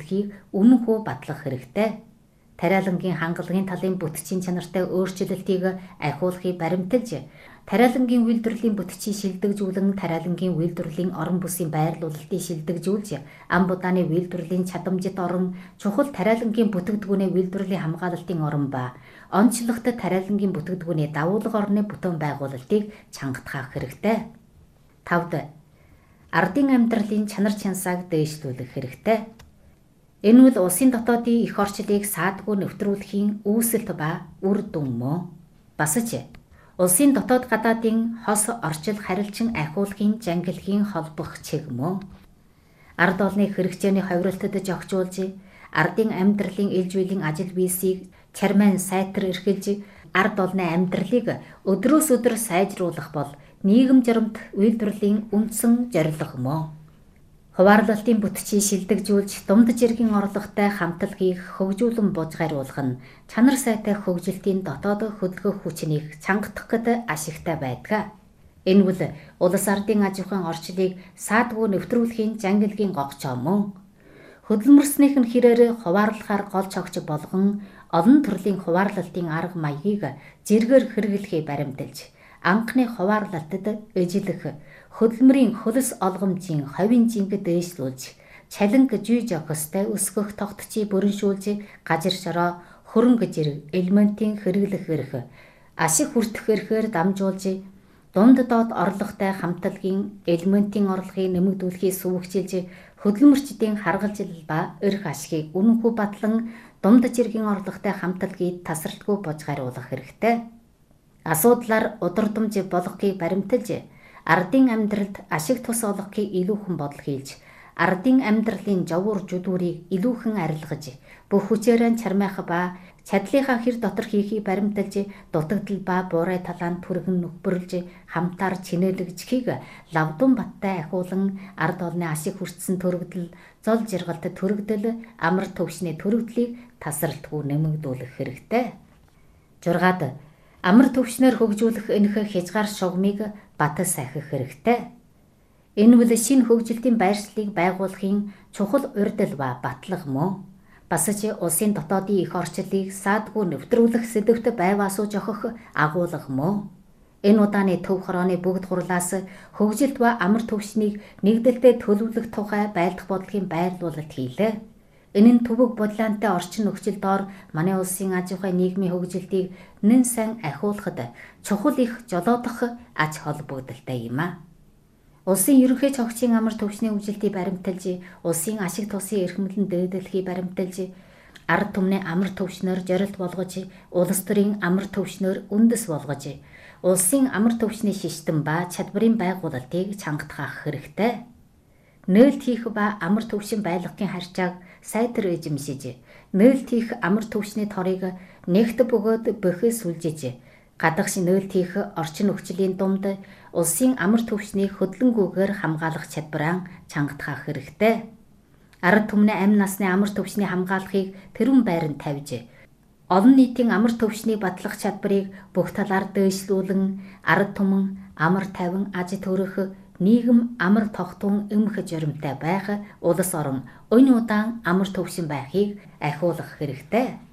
илэрхийг үнэн хүү батлах хэрэгтэй. Тариалангийн хангалагын талын бүтцийн чанартай өөрчлөлтийг ахиулахыг баримталж, тариалангийн үйлдвэрлэлийн бүтцийг шилдэгжүүлэн тариалангийн үйлдвэрлэлийн орон бүсийн байрлуулалтыг шилдэгжүүлж, ам будааны үйлдвэрлэлийн чадамжит орон, чухал тариалангийн бүтээгдэхүүний үйлдвэрлэлийн хамгаалалтын орон ба онцлогт тариалангийн бүтээгдэхүүний давуулга орны бүтээн байгуулалтыг чангатгах хэрэгтэй. 5. Ардын амьдралын чанар чансааг дээшлүүлэх хэрэгтэй. Энэ бол улсын дотоодын их орчлыг саадгүй нэвтрүүлэхийн үүсэлт ба үр дүн мөн. Бас ч улсын дотоод гадаадын хос орчил харилцан ахиулахын жангилхийн холбох чиг мөн. Ард олны хэрэгцээний ховиролтод зохицуулж, ардын амьдралын ээлж биелийн ажил биесийг чармайн сайтар эрхэлж, ард олны амьдралыг өдрөөс өдөр сайжруулах бол нийгэм жарамт үйлдвэрлэлийн үндсэн зорилго мөн. Хуваарлалтын бүтцийг шилдэгжүүлж, дунд жиргэн орлоготой хамтлагийг хөгжүүлэн бужгааруулах нь чанар сайтай хөгжилтийн дотоод хөдөлгөх хүчнийг чангатгахад ашигтай байдаг. Энэ бол улс ардын аж ахуйн орчлыг саадгүй нэвтрүүлэхийн жангилгийн гогцоо мөн. Хөдөлмөрснийх нь хэрээр хуваарлахаар гол цогц болгон олон төрлийн хуваарлалтын арга маягийг зэргээр хэрэглэхийг баримталж, анхны хуваарлалтад эжлэх хөдөлмөрийн хөлс олгомжийн ховийн жинг дээшлүүлж, чалинг жүйж өгөхтэй өсгөх тогтцыг бүрэншүүлж, газар шороо хөрөнгө зэрэг элементийн хэрэглэх эрх, ашиг хүртэх эрхээр дамжуулж, дунд доод орлоготой хамтлагийн элементийн орлогыг нэмэгдүүлэхийг сүүгчилж, хөдөлмөрчдийн харгалзал ба эрх ашигыг үнэнхүү батлан дунд жиргэн орлоготой хамтлагийг тасралтгүй бужгааруулах хэрэгтэй. Асуудлаар удирдамж болгохыг баримталж, ардын амьдралд ашиг тус олгохыг илүүхэн бодол хийлж, ардын амьдралын жовуур жудуурыг илүүхэн арилгаж, бүх хүчээрээ чармайх ба чадлынхаа хэр дотор хийхийг баримталж, дутагдал ба буурай талаанд түргэн нөхбөрлж, хамтаар чинээлэгдэхийг лавдун баттай ахиулан ард олны ашиг хүртсэн төрөгдөл, зол жаргалт төрөгдөл, амар төвшний төрөгдлийг тасралтгүй нэмэгдүүлэх хэрэгтэй. 6. Амар төвшнөр хөгжүүлэх энэхэ хязгаар шугамыг батал сахих хэрэгтэй. Энэ бол шинэ хөгжилтийн байршлыг байгуулахын чухал урьдчил ба батлага мөн. Бас ч улсын дотоодын их орчлыг саадгүй нэвтрүүлэх сэдвт байваа сууж өгөх агуулга мөн. Энэ удааны төв хорооны бүгд хурлаас хөгжилт ба амар төвшнийг нэгдэлтэд төлөвлөх тухай байлдах бодлогын байрлуулалт хийлээ. Энэ нь төвөг бодлоонтой орчин нөхцөл доор манай улсын аж ахуйн нийгмийн хөгжилтийг нэн сайн ахиулахад чухал их жолоодох ач холбогдолтой юм а. Улсын ерөнхий цогцын амар төвшний хөгжилтийг баримталж, улсын ашиг тусын эрхэмлэн дээдлэхийг баримталж, ард түмний амар төвшнөр зорилт болгож, улс төрийн амар төвшнөр үндэс болгож, улсын амар төвшний систем ба чадварын байгуулалтыг чангатгах хэрэгтэй. Нээлт хийх ба амар төвшин байлгахын харьцааг сайтар эзэмшиж, нээлт хийх амар төвшний торыг нэгт бөгөөд бөхөө сүлжиж, гадагш нээлт хийх орчин нөхцөлийн дунд улсын амар төвшнийг хөдлөнгүүгээр хамгаалах чадвараа чангатгах хэрэгтэй. Ард түмний амь насны амар төвшний хамгаалахыг тэрүүн байранд тавьж, олон нийтийн амар төвшнийг батлах чадварыг бүх талаар дээшлүүлэн, ард түмэн амар тайван аж төрөх, нийгэм амар тогтун эмх журамтай байх, улс орон өнь удаан амар төвшин байхыг ахиулах хэрэгтэй.